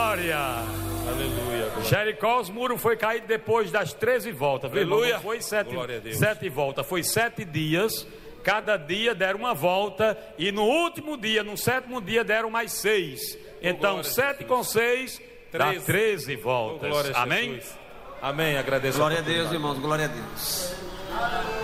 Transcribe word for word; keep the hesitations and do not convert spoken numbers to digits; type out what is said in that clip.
Glória. Aleluia. Jericó, os muros foi caído depois das treze voltas. Aleluia. Não foi sete, Glória a Deus. sete voltas, foi sete dias. Cada dia deram uma volta. E no último dia, no sétimo dia, deram mais seis. Então, glória a sete Jesus. com seis, dá Treze. treze Oh, voltas. glória a Amém? Jesus. Amém. Agradeço. Glória a Deus, irmãos, glória a Deus.